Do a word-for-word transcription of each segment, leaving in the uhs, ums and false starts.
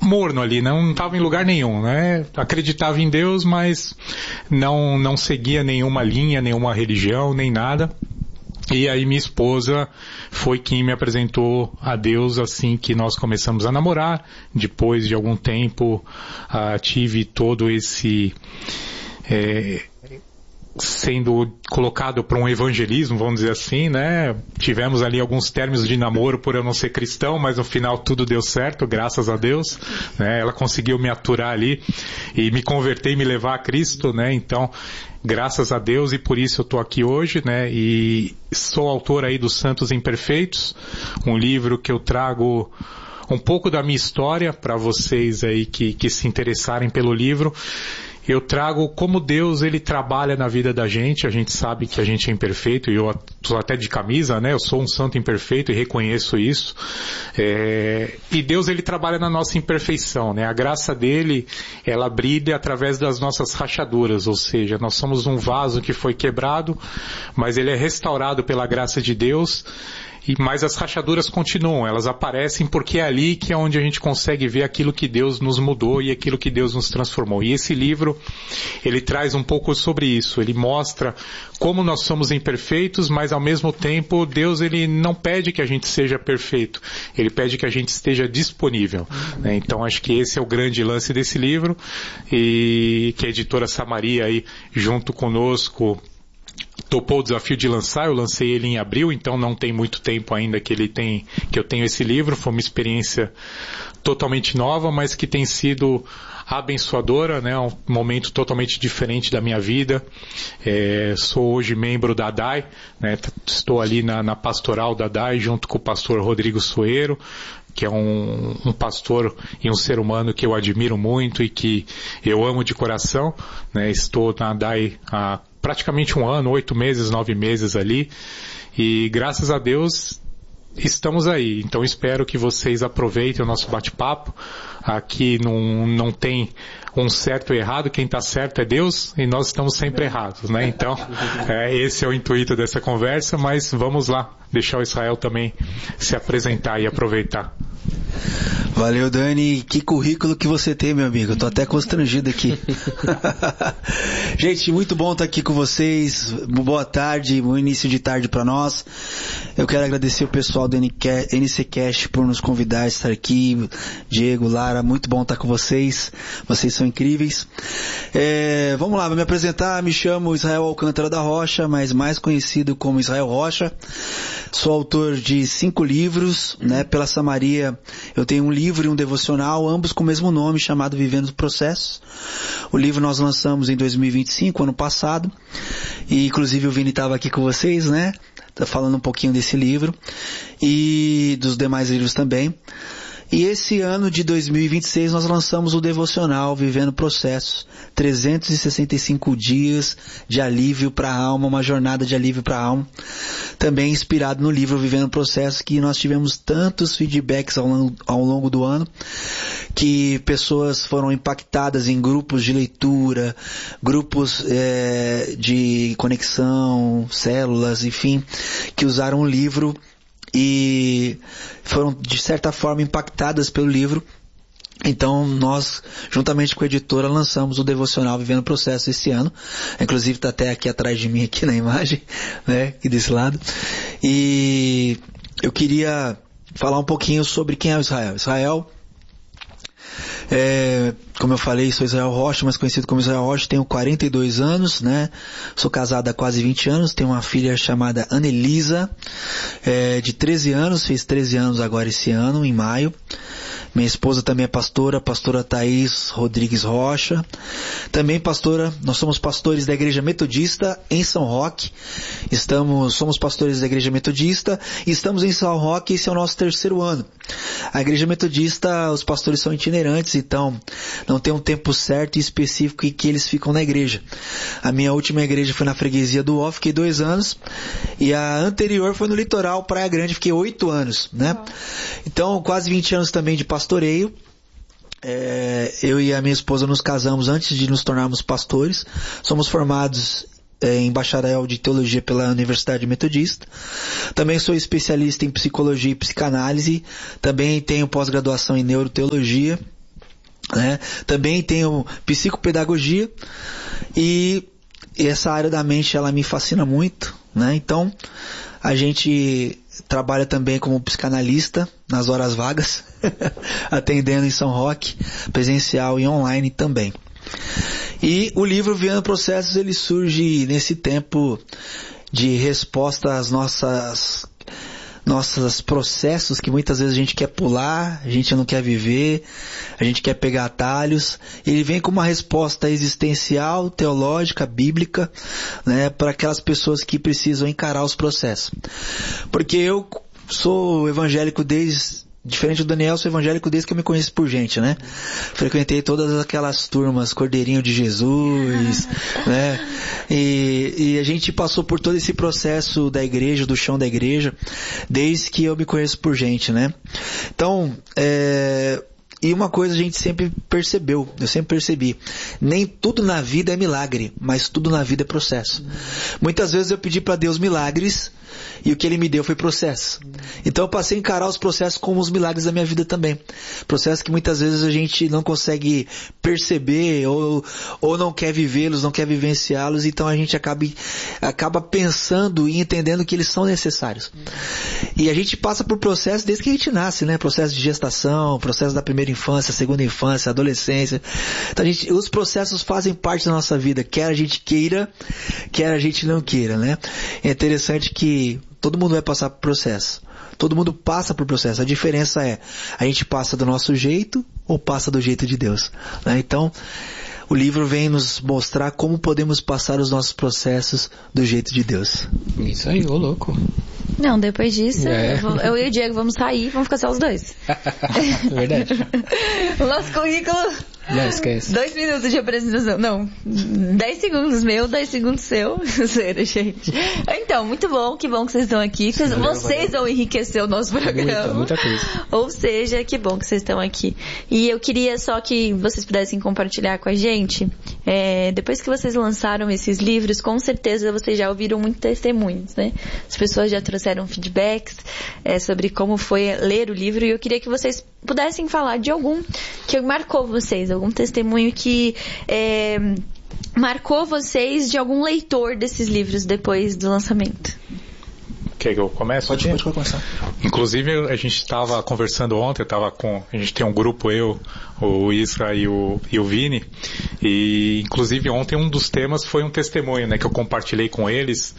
morno ali, não estava em lugar nenhum, né? Acreditava em Deus, mas não, não seguia nenhuma linha, nenhuma religião, nem nada. E aí minha esposa foi quem me apresentou a Deus assim que nós começamos a namorar. Depois de algum tempo, uh, tive todo esse... É, sendo colocado para um evangelismo, vamos dizer assim, né? Tivemos ali alguns términos de namoro por eu não ser cristão, mas no final tudo deu certo, graças a Deus, né? Ela conseguiu me aturar ali e me converter e me levar a Cristo, né? Então, graças a Deus, e por isso eu estou aqui hoje, né? E sou autor aí dos Santos Imperfeitos, um livro que eu trago um pouco da minha história para vocês aí que, que se interessarem pelo livro. Eu trago como Deus, ele trabalha na vida da gente. A gente sabe que a gente é imperfeito, e eu estou até de camisa, né? Eu sou um santo imperfeito e reconheço isso. É... E Deus, ele trabalha na nossa imperfeição, né? A graça dele, ela brilha através das nossas rachaduras, ou seja, nós somos um vaso que foi quebrado, mas ele é restaurado pela graça de Deus. E, mas as rachaduras continuam, elas aparecem porque é ali que é onde a gente consegue ver aquilo que Deus nos mudou e aquilo que Deus nos transformou. E esse livro, ele traz um pouco sobre isso, ele mostra como nós somos imperfeitos, mas ao mesmo tempo Deus, ele não pede que a gente seja perfeito, ele pede que a gente esteja disponível. Né? Então acho que esse é o grande lance desse livro, e que a editora Samaria aí, junto conosco, topou o desafio de lançar. Eu lancei ele em abril, então não tem muito tempo ainda que ele tem, que eu tenho esse livro. Foi uma experiência totalmente nova, mas que tem sido abençoadora, né? Um momento totalmente diferente da minha vida. É, sou hoje membro da A D A I, né? Estou ali na, na pastoral da A D A I junto com o pastor Rodrigo Soeiro, que é um, um pastor e um ser humano que eu admiro muito e que eu amo de coração, né? Estou na A D A I há praticamente um ano, oito meses, nove meses ali, e graças a Deus estamos aí. Então espero que vocês aproveitem o nosso bate-papo. Aqui não, não tem um certo e errado, quem está certo é Deus e nós estamos sempre errados, né? Então é, esse é o intuito dessa conversa, mas vamos lá, deixar o Israel também se apresentar e aproveitar. Valeu, Dani. Que currículo que você tem, meu amigo. Eu tô até constrangido aqui. Gente, muito bom estar aqui com vocês. Boa tarde, bom início de tarde para nós. Eu quero agradecer o pessoal do N C Cast por nos convidar a estar aqui. Diego, Lara, muito bom estar com vocês. Vocês são incríveis. É, vamos lá, vou me apresentar. Me chamo Israel Alcântara da Rocha, mas mais conhecido como Israel Rocha. Sou autor de cinco livros, né? Pela Samaria eu tenho um livro e um devocional, ambos com o mesmo nome, chamado Vivendo os Processos. O livro nós lançamos em dois mil e vinte e cinco, ano passado, e inclusive o Vini estava aqui com vocês, né? Tá falando um pouquinho desse livro e dos demais livros também. E esse ano de dois mil e vinte e seis nós lançamos o devocional Vivendo Processos, trezentos e sessenta e cinco dias de alívio para a alma, uma jornada de alívio para a alma, também inspirado no livro Vivendo Processos, que nós tivemos tantos feedbacks ao longo, ao longo do ano, que pessoas foram impactadas em grupos de leitura, grupos é, de conexão, células, enfim, que usaram o livro e foram de certa forma impactadas pelo livro. Então nós, juntamente com a editora, lançamos o devocional Vivendo o Processo esse ano. Inclusive está até aqui atrás de mim, aqui na imagem, né, aqui desse lado. E eu queria falar um pouquinho sobre quem é o Israel. Israel, é, como eu falei, sou Israel Rocha, mais conhecido como Israel Rocha, tenho quarenta e dois anos, né? Sou casado há quase vinte anos, tenho uma filha chamada Anelisa, é, de treze anos, fez treze anos agora esse ano, em maio. Minha esposa também é pastora, pastora Thaís Rodrigues Rocha. Também pastora, nós somos pastores da Igreja Metodista em São Roque. Estamos, somos pastores da Igreja Metodista e estamos em São Roque, esse é o nosso terceiro ano. A Igreja Metodista, os pastores são itinerantes, então não tem um tempo certo e específico em que eles ficam na igreja. A minha última igreja foi na freguesia do Ó, fiquei dois anos, e a anterior foi no litoral, Praia Grande, fiquei oito anos, né? Então, quase vinte anos também de pastoreio. É, eu e a minha esposa nos casamos antes de nos tornarmos pastores. Somos formados em bacharel de teologia pela Universidade Metodista. Também sou especialista em psicologia e psicanálise. Também tenho pós-graduação em neuroteologia. né? Também tenho psicopedagogia e essa área da mente ela me fascina muito, né? Então a gente trabalha também como psicanalista nas horas vagas, atendendo em São Roque, presencial e online também. E o livro Viando Processos, ele surge nesse tempo de resposta às nossas nossos processos que muitas vezes a gente quer pular, a gente não quer viver, a gente quer pegar atalhos. Ele vem com uma resposta existencial, teológica, bíblica, né, para aquelas pessoas que precisam encarar os processos. Porque eu sou evangélico desde... Diferente do Daniel, sou evangélico desde que eu me conheço por gente, né? Frequentei todas aquelas turmas, Cordeirinho de Jesus, né? E, e a gente passou por todo esse processo da igreja, do chão da igreja, desde que eu me conheço por gente, né? Então, é... E uma coisa a gente sempre percebeu, eu sempre percebi, nem tudo na vida é milagre, mas tudo na vida é processo. Muitas vezes eu pedi para Deus milagres e o que Ele me deu foi processo. Então eu passei a encarar os processos como os milagres da minha vida também. Processos que muitas vezes a gente não consegue perceber ou, ou não quer vivê-los, não quer vivenciá-los, então a gente acaba, acaba pensando e entendendo que eles são necessários. E a gente passa por processos desde que a gente nasce, né? Processo de gestação, processo da primeira infância, segunda infância, adolescência. Então a gente, os processos fazem parte da nossa vida, quer a gente queira, quer a gente não queira, né? É interessante que todo mundo vai passar por processo. Todo mundo passa por processo. A diferença é, a gente passa do nosso jeito ou passa do jeito de Deus, né? Então, o livro vem nos mostrar como podemos passar os nossos processos do jeito de Deus. Isso aí, ô louco. Não, depois disso, É. eu, vou- eu e o Diego vamos sair, vamos ficar só os dois. Verdade. O nosso currículo, Não esquece. dois minutos de apresentação. Não, dez segundos meu, dez segundos seu. Sério, gente. Então, muito bom, que bom que vocês estão aqui. Vocês, Valeu, vocês valeu. vão enriquecer o nosso programa. Muita, muita coisa. Ou seja, que bom que vocês estão aqui. E eu queria só que vocês pudessem compartilhar com a gente. É, depois que vocês lançaram esses livros, com certeza vocês já ouviram muitos testemunhos, né? As pessoas já trouxeram feedbacks é, sobre como foi ler o livro. E eu queria que vocês pudessem falar de algum que marcou vocês, algum testemunho que é, marcou vocês de algum leitor desses livros depois do lançamento. Quer que eu comece? Pode, pode começar. Inclusive, a gente estava conversando ontem, eu tava com, a gente tem um grupo, eu, o Isra e o, e o Vini, e inclusive ontem um dos temas foi um testemunho, né, que eu compartilhei com eles,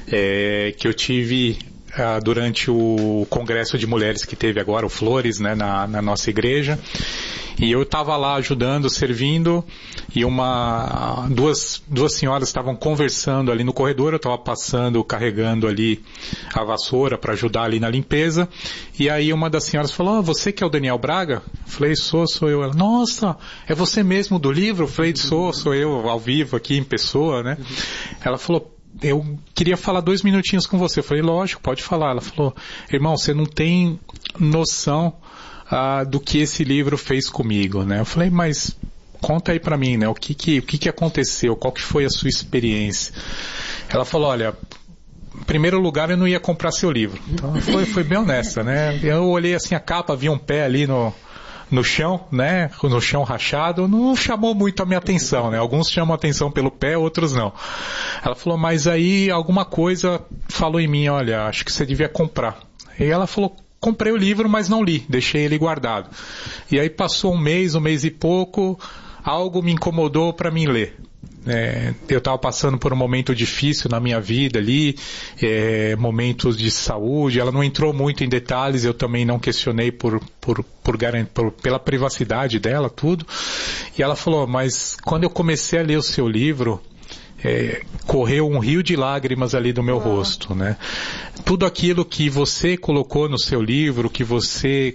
é, que eu tive ah, durante o congresso de mulheres que teve agora, o Flores, né, na, na nossa igreja. E eu estava lá ajudando, servindo, e uma, duas, duas senhoras estavam conversando ali no corredor, eu estava passando, carregando ali a vassoura para ajudar ali na limpeza, e aí uma das senhoras falou, ah, você que é o Daniel Braga? Eu falei, sou, sou eu. Ela, nossa, é você mesmo do livro? Eu falei, sou, sou eu, ao vivo aqui em pessoa, né? Ela falou, eu queria falar dois minutinhos com você. Eu falei, lógico, pode falar. Ela falou, irmão, você não tem noção Ah, do que esse livro fez comigo, né? Eu falei, mas conta aí pra mim, né? O que que, o que que aconteceu? Qual que foi a sua experiência? Ela falou, olha, em primeiro lugar eu não ia comprar seu livro. Então foi, foi bem honesta, né? Eu olhei assim a capa, vi um pé ali no, no chão, né? No chão rachado, não chamou muito a minha atenção, né? Alguns chamam a atenção pelo pé, outros não. Ela falou, mas aí alguma coisa falou em mim, olha, acho que você devia comprar. E ela falou, comprei o livro, mas não li, deixei ele guardado. E aí passou um mês, um mês e pouco, algo me incomodou para mim ler. É, eu estava passando por um momento difícil na minha vida ali, é, momentos de saúde, ela não entrou muito em detalhes, eu também não questionei por, por, por, por, pela privacidade dela, tudo. E ela falou, mas quando eu comecei a ler o seu livro, É, correu um rio de lágrimas ali do meu oh. rosto, né? Tudo aquilo que você colocou no seu livro, que você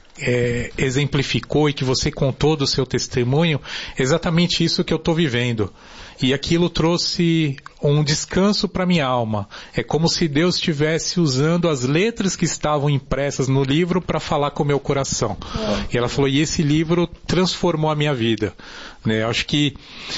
é, exemplificou e que você contou do seu testemunho, exatamente isso que eu estou vivendo. E aquilo trouxe um descanso para minha alma. É como se Deus estivesse usando as letras que estavam impressas no livro para falar com o meu coração. Oh. E ela falou, e esse livro transformou a minha vida, né? Eu acho que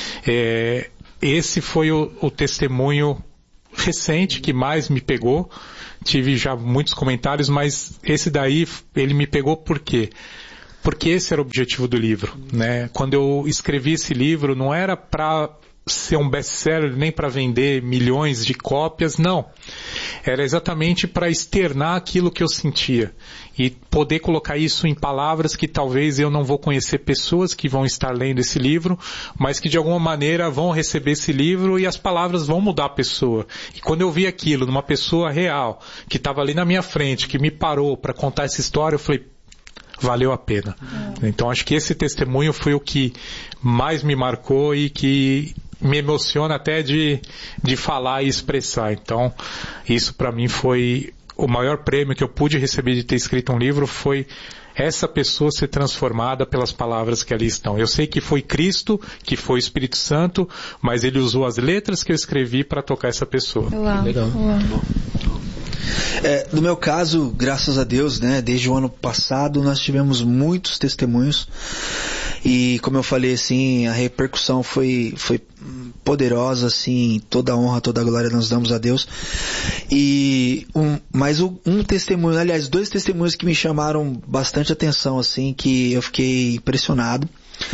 é, esse foi o, o testemunho recente que mais me pegou. Tive já muitos comentários, mas esse daí, ele me pegou por quê? porque esse era o objetivo do livro, né? Quando eu escrevi esse livro, não era para ser um best-seller, nem para vender milhões de cópias, não. Era exatamente para externar aquilo que eu sentia e poder colocar isso em palavras que talvez eu não vou conhecer pessoas que vão estar lendo esse livro, mas que de alguma maneira vão receber esse livro e as palavras vão mudar a pessoa. E quando eu vi aquilo numa pessoa real, que estava ali na minha frente, que me parou para contar essa história, eu falei, valeu a pena. É. Então acho que esse testemunho foi o que mais me marcou e que me emociona até de, de falar e expressar. Então, isso para mim foi o maior prêmio que eu pude receber de ter escrito um livro, foi essa pessoa ser transformada pelas palavras que ali estão. Eu sei que foi Cristo, que foi o Espírito Santo, mas ele usou as letras que eu escrevi para tocar essa pessoa. Uau. Legal. Uau. É, no meu caso, graças a Deus, né, desde o ano passado nós tivemos muitos testemunhos e, como eu falei, assim, a repercussão foi, foi poderosa, assim, toda a honra, toda a glória nós damos a Deus. E um, mas um, um testemunho, aliás, dois testemunhos que me chamaram bastante atenção, assim, que eu fiquei impressionado.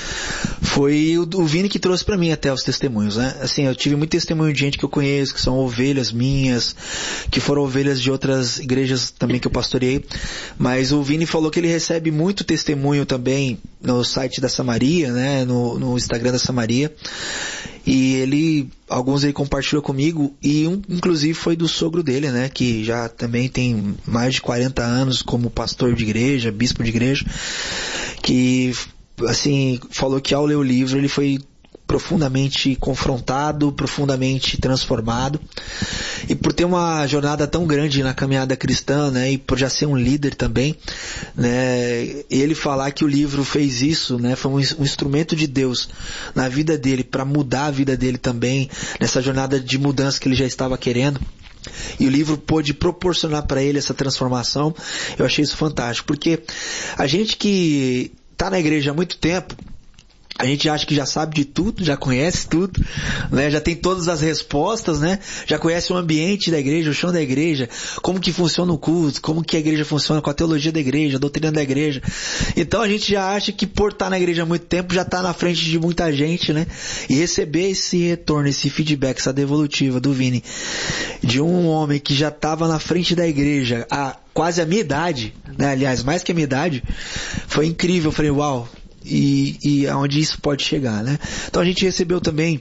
Foi o, o Vini que trouxe pra mim até os testemunhos, né? Assim, eu tive muito testemunho de gente que eu conheço, que são ovelhas minhas, que foram ovelhas de outras igrejas também que eu pastoreei, mas o Vini falou que ele recebe muito testemunho também no site da Samaria, né? No, no Instagram da Samaria, e ele, alguns ele compartilhou comigo, e um, inclusive foi do sogro dele, né? Que já também tem mais de quarenta anos como pastor de igreja, bispo de igreja, que assim, falou que ao ler o livro ele foi profundamente confrontado, profundamente transformado, e por ter uma jornada tão grande na caminhada cristã, né, e por já ser um líder também, né, ele falar que o livro fez isso, né, foi um, um instrumento de Deus na vida dele, para mudar a vida dele também, nessa jornada de mudança que ele já estava querendo. E o livro pôde proporcionar para ele essa transformação. Eu achei isso fantástico, porque a gente que tá na igreja há muito tempo, a gente acha que já sabe de tudo, já conhece tudo, né? Já tem todas as respostas, né? Já conhece o ambiente da igreja, o chão da igreja, como que funciona o culto, como que a igreja funciona com a teologia da igreja, a doutrina da igreja. Então a gente já acha que por estar na igreja há muito tempo já está na frente de muita gente, né? E receber esse retorno, esse feedback, essa devolutiva do Vini, de um homem que já estava na frente da igreja há quase a minha idade, né? Aliás, mais que a minha idade, foi incrível. Eu falei, uau, e, e aonde isso pode chegar, né? Então a gente recebeu também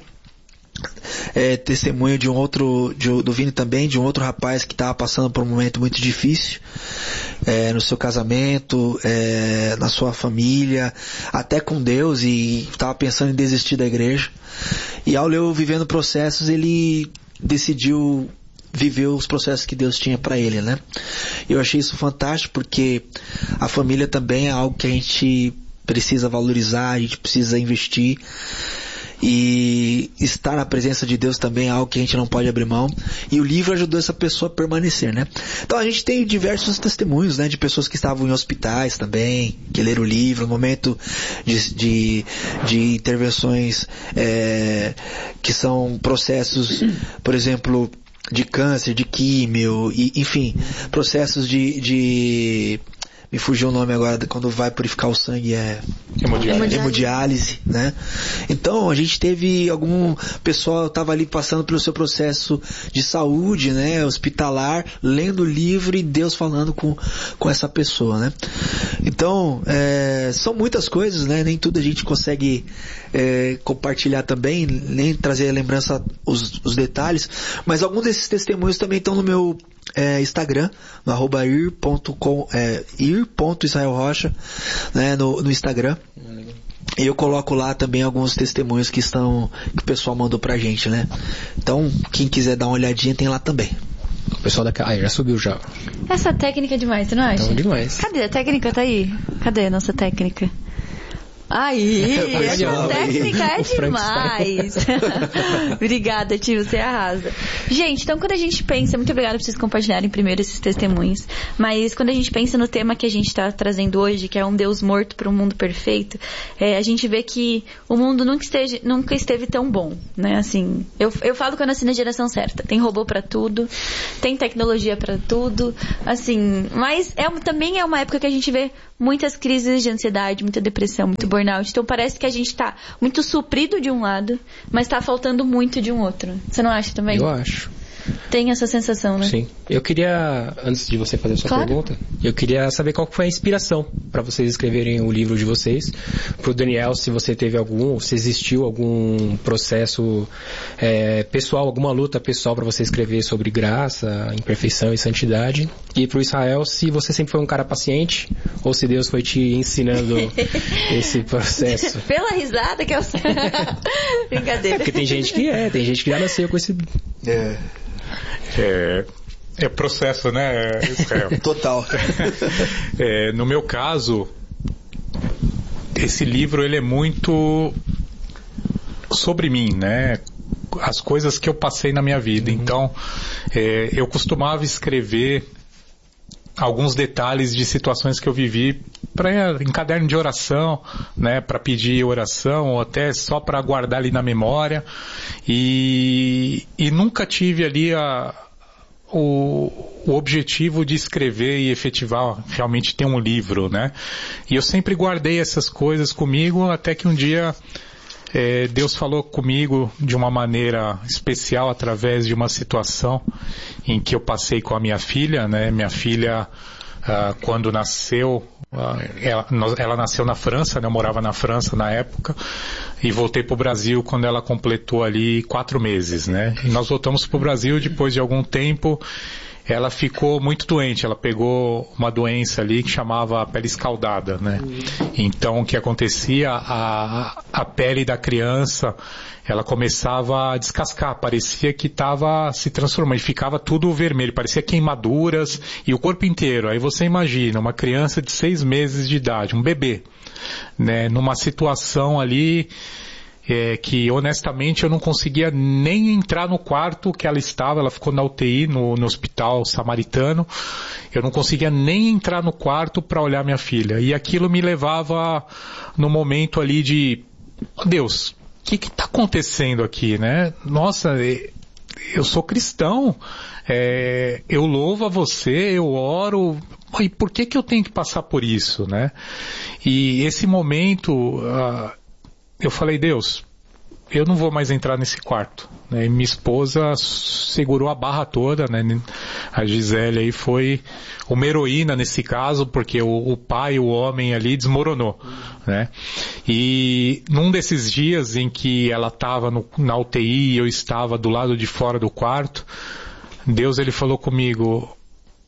é, testemunho de um outro, de, do Vini também, de um outro rapaz que estava passando por um momento muito difícil, é, no seu casamento, é, na sua família, até com Deus, e estava pensando em desistir da igreja. E ao ler o Vivendo Processos, ele decidiu viver os processos que Deus tinha para ele, né? Eu achei isso fantástico, porque a família também é algo que a gente precisa valorizar, a gente precisa investir, e estar na presença de Deus também é algo que a gente não pode abrir mão, e o livro ajudou essa pessoa a permanecer, né? Então a gente tem diversos testemunhos, né, de pessoas que estavam em hospitais também, que leram o livro, no momento de, de, de intervenções, é, que são processos, por exemplo, de câncer, de químio, e, enfim, processos de, de me fugiu o nome agora, quando vai purificar o sangue, é hemodiálise, hemodiálise, né? Então a gente teve algum pessoal estava ali passando pelo seu processo de saúde, né, hospitalar, lendo o livro e Deus falando com, com essa pessoa, né? Então é, são muitas coisas, né? Nem tudo a gente consegue é, compartilhar também, nem trazer a lembrança, os, os detalhes, mas alguns desses testemunhos também estão no meu É, Instagram, no arroba ir ponto com, é, ir ponto israel rocha, né, no, no Instagram. E eu coloco lá também alguns testemunhos que estão, que o pessoal mandou pra gente, né? Então, quem quiser dar uma olhadinha, tem lá também. O pessoal da... Ah, já subiu já. Essa técnica é demais, você não acha? Então, demais. Cadê? A técnica tá aí? Cadê a nossa técnica? Aí, essa técnica é O demais. Obrigada, tio, você arrasa. Gente, então quando a gente pensa, muito obrigada por vocês compartilharem primeiro esses testemunhos, mas quando a gente pensa no tema que a gente está trazendo hoje, que é um Deus morto para um mundo perfeito, é, a gente vê que o mundo nunca, esteja, nunca esteve tão bom, né? Assim, eu, eu falo que eu nasci na geração certa. Tem robô para tudo, tem tecnologia para tudo, assim, mas é, também é uma época que a gente vê muitas crises de ansiedade, muita depressão, muito burnout. Então parece que a gente tá muito suprido de um lado, mas tá faltando muito de um outro. Você não acha também? Eu acho. Tem essa sensação, né? Sim. Eu queria, antes de você fazer a sua Claro. pergunta, eu queria saber qual foi a inspiração para vocês escreverem o livro de vocês. Pro Daniel, se você teve algum, se existiu algum processo é, pessoal, alguma luta pessoal para você escrever sobre graça, imperfeição e santidade. E pro Israel, se você sempre foi um cara paciente ou se Deus foi te ensinando esse processo. Pela risada que eu... Brincadeira. Porque tem gente que é, tem gente que já nasceu com esse... É, É, é processo, né, Israel? total. É, no meu caso, esse livro ele é muito sobre mim, né? As coisas que eu passei na minha vida. Uhum. Então, é, eu costumava escrever alguns detalhes de situações que eu vivi para em caderno de oração, né, para pedir oração ou até só para guardar ali na memória, e, e nunca tive ali a, o, o objetivo de escrever e efetivar, realmente ter um livro, né, e eu sempre guardei essas coisas comigo até que um dia É, Deus falou comigo de uma maneira especial através de uma situação em que eu passei com a minha filha, né? Minha filha, uh, quando nasceu, uh, ela, ela nasceu na França, né? Eu morava na França na época, e voltei para o Brasil quando ela completou ali quatro meses, né? E nós voltamos para o Brasil depois de algum tempo. Ela ficou muito doente, ela pegou uma doença ali que chamava pele escaldada, né? Então, o que acontecia, a, a pele da criança, ela começava a descascar, parecia que estava se transformando, e ficava tudo vermelho, parecia queimaduras, e o corpo inteiro. Aí você imagina, uma criança de seis meses de idade, um bebê, né? Numa situação ali... É, que honestamente eu não conseguia nem entrar no quarto que ela estava, ela ficou na U T I, no, no hospital samaritano, eu não conseguia nem entrar no quarto para olhar minha filha, e aquilo me levava no momento ali de, oh, Deus, o que que está acontecendo aqui, né? Nossa, eu sou cristão, é, eu louvo a você, eu oro, e por que que eu tenho que passar por isso, né? E esse momento... Uh, eu falei, Deus, eu não vou mais entrar nesse quarto, né? E minha esposa segurou a barra toda, né? A Gisele aí foi uma heroína nesse caso, porque o, o pai, o homem ali desmoronou, né? E num desses dias em que ela estava na U T I e eu estava do lado de fora do quarto, Deus ele falou comigo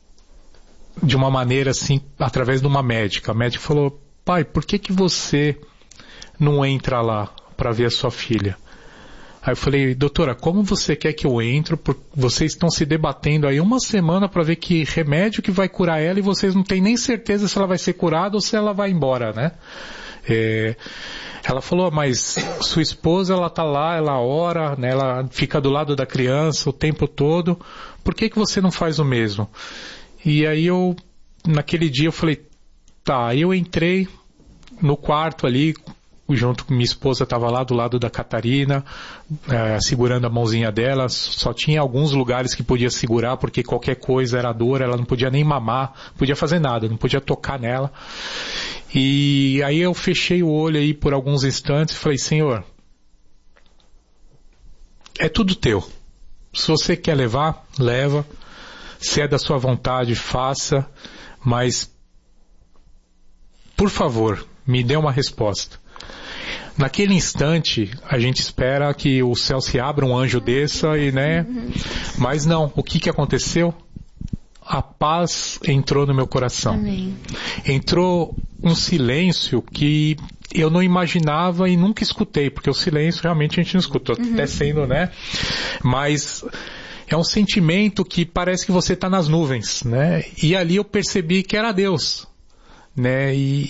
de uma maneira assim, através de uma médica. A médica falou, pai, por que que você não entra lá para ver a sua filha? Aí eu falei, doutora, como você quer que eu entre? Porque vocês estão se debatendo aí uma semana para ver que remédio que vai curar ela e vocês não têm nem certeza se ela vai ser curada ou se ela vai embora, né? É, ela falou, mas sua esposa, ela tá lá, ela ora, né, ela fica do lado da criança o tempo todo, por que que você não faz o mesmo? E aí eu, naquele dia eu falei, tá, aí eu entrei no quarto ali, junto com minha esposa, estava lá do lado da Catarina, é, segurando a mãozinha dela, só tinha alguns lugares que podia segurar, porque qualquer coisa era dor, ela não podia nem mamar, não podia fazer nada, não podia tocar nela. E aí eu fechei o olho aí por alguns instantes e falei, Senhor, é tudo teu. Se você quer levar, leva. Se é da sua vontade, faça, mas, por favor, me dê uma resposta. Naquele instante, a gente espera que o céu se abra, um anjo desça e, né? Mas não, o que que aconteceu? A paz entrou no meu coração. Amém. Entrou um silêncio que eu não imaginava e nunca escutei, porque o silêncio realmente a gente não escuta, uhum. até sendo, né? Mas é um sentimento que parece que você está nas nuvens, né? E ali eu percebi que era Deus, né? E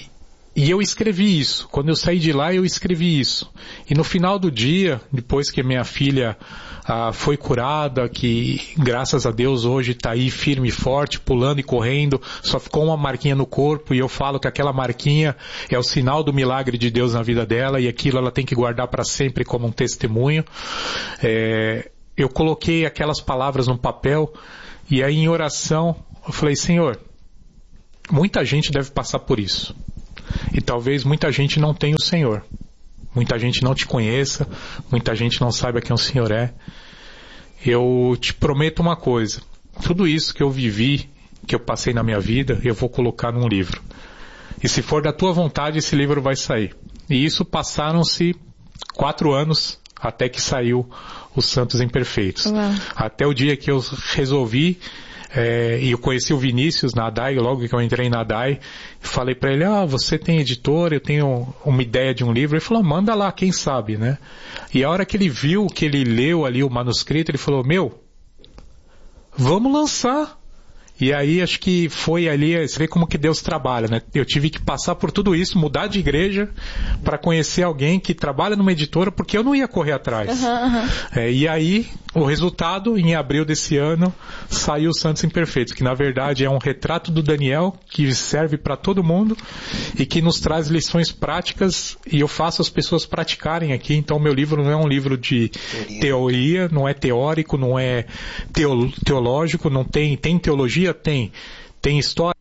e eu escrevi isso. Quando eu saí de lá, eu escrevi isso. E no final do dia, depois que minha filha ah, foi curada, que graças a Deus hoje está aí firme e forte, pulando e correndo, só ficou uma marquinha no corpo, e eu falo que aquela marquinha é o sinal do milagre de Deus na vida dela, e aquilo ela tem que guardar para sempre como um testemunho. É, eu coloquei aquelas palavras no papel, e aí em oração, eu falei, Senhor, muita gente deve passar por isso. E talvez muita gente não tenha o Senhor. Muita gente não te conheça, muita gente não saiba quem o Senhor é. Eu te prometo uma coisa, tudo isso que eu vivi, que eu passei na minha vida, eu vou colocar num livro. E se for da tua vontade, esse livro vai sair. E isso passaram-se quatro anos até que saiu os Santos Imperfeitos. Uau. Até o dia que eu resolvi, É, e eu conheci o Vinícius na A D A I, logo que eu entrei na A D A I, falei para ele, ah, você tem editor, eu tenho uma ideia de um livro. Ele falou, manda lá, quem sabe, né? E a hora que ele viu, que ele leu ali o manuscrito, ele falou, meu, vamos lançar. E aí acho que foi ali, você vê como que Deus trabalha, né? Eu tive que passar por tudo isso, mudar de igreja para conhecer alguém que trabalha numa editora, porque eu não ia correr atrás. Uhum, uhum. É, e aí, o resultado, em abril desse ano, saiu Santos Imperfeitos, que na verdade é um retrato do Daniel, que serve para todo mundo e que nos traz lições práticas, e eu faço as pessoas praticarem aqui. Então meu livro não é um livro de teoria, teoria não é teórico, não é teo, teológico, não tem, tem teologia, tem, tem história.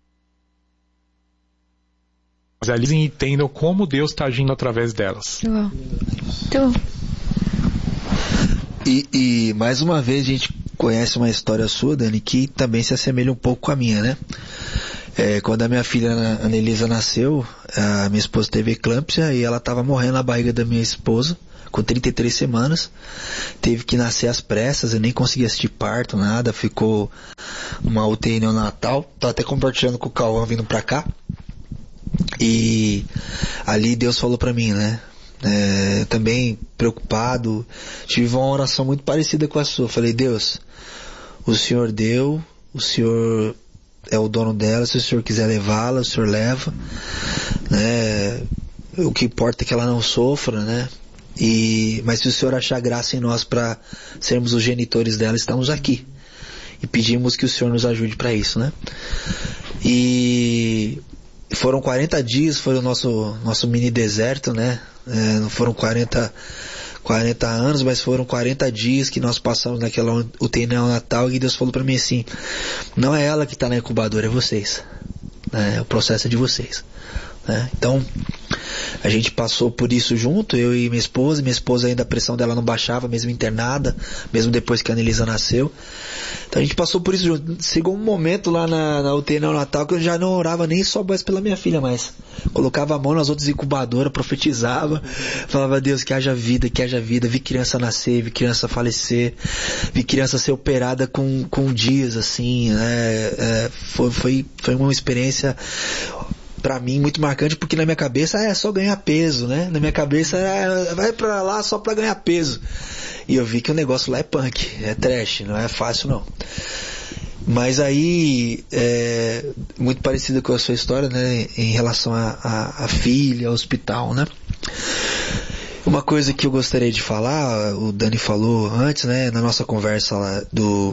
Mas eles entendam como Deus está agindo através delas. Uau. Então... E, e mais uma vez a gente conhece uma história sua, Dani, que também se assemelha um pouco com a minha, né? É, quando a minha filha Anelisa nasceu, a minha esposa teve eclâmpsia e ela estava morrendo na barriga da minha esposa, com trinta e três semanas. Teve que nascer às pressas, eu nem consegui assistir parto, nada, ficou uma U T I neonatal. Tô até compartilhando com o Cauã vindo pra cá. E ali Deus falou pra mim, né? É, também preocupado, tive uma oração muito parecida com a sua. Falei, Deus, o Senhor deu, o Senhor é o dono dela, se o Senhor quiser levá-la, o Senhor leva, né? O que importa é que ela não sofra, né? E, mas se o Senhor achar graça em nós para sermos os genitores dela, estamos aqui e pedimos que o Senhor nos ajude para isso, né? E foram quarenta dias, foi o nosso, nosso mini deserto, né? É, não foram quarenta, quarenta anos, mas foram quarenta dias que nós passamos naquela U T I neonatal, e Deus falou para mim assim, não é ela que está na incubadora, é vocês, né? O processo é de vocês, né? Então a gente passou por isso junto, eu e minha esposa. Minha esposa ainda, a pressão dela não baixava, mesmo internada, mesmo depois que a Anelisa nasceu. Então a gente passou por isso junto. Chegou um momento lá na, na U T I neonatal que eu já não orava nem só mais pela minha filha, mas colocava a mão nas outras incubadoras, profetizava, falava, Deus, que haja vida, que haja vida. Vi criança nascer, vi criança falecer, vi criança ser operada com, com dias, assim, né? É, foi, foi, foi uma experiência pra mim muito marcante, porque na minha cabeça é só ganhar peso, né? Na minha cabeça é, vai pra lá só pra ganhar peso. E eu vi que o negócio lá é punk, é trash, não é fácil não. Mas aí, é muito parecido com a sua história, né? Em relação à filha, ao hospital, né? Uma coisa que eu gostaria de falar, o Dani falou antes, né? Na nossa conversa lá do,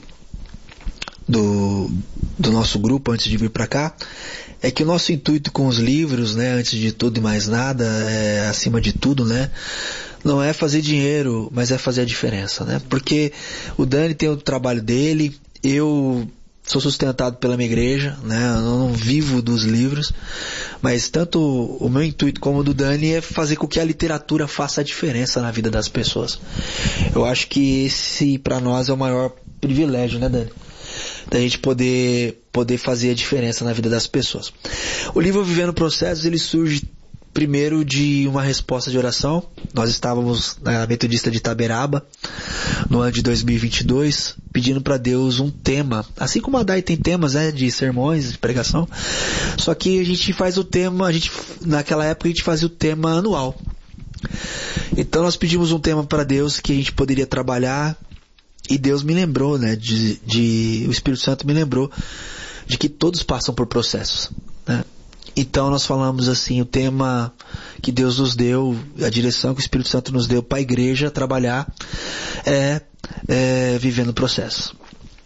do, do nosso grupo, antes de vir pra cá, é que o nosso intuito com os livros, né, antes de tudo e mais nada, é, acima de tudo, né, não é fazer dinheiro, mas é fazer a diferença, né? Porque o Dani tem o trabalho dele, eu sou sustentado pela minha igreja, né? Eu não vivo dos livros, mas tanto o meu intuito como o do Dani é fazer com que a literatura faça a diferença na vida das pessoas. Eu acho que esse, para nós, é o maior privilégio, né, Dani? Da gente poder, poder fazer a diferença na vida das pessoas. O livro Vivendo Processos, ele surge primeiro de uma resposta de oração. Nós estávamos na Metodista de Itaberaba, no ano de dois mil e vinte e dois, pedindo para Deus um tema. Assim como a D A I tem temas, né, de sermões, de pregação, só que a gente faz o tema, a gente, naquela época a gente fazia o tema anual. Então nós pedimos um tema para Deus que a gente poderia trabalhar. E Deus me lembrou, né, de, de, o Espírito Santo me lembrou de que todos passam por processos, né? Então nós falamos assim, o tema que Deus nos deu, a direção que o Espírito Santo nos deu para a igreja trabalhar é, é vivendo o processo.